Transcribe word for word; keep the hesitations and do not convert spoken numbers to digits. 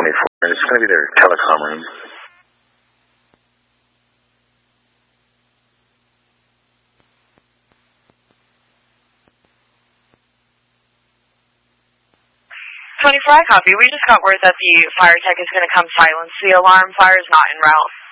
twenty-four, and it's going to be their telecom room. twenty-four, I copy. We just got word that the fire tech is going to come silence the alarm. Fire is not en route.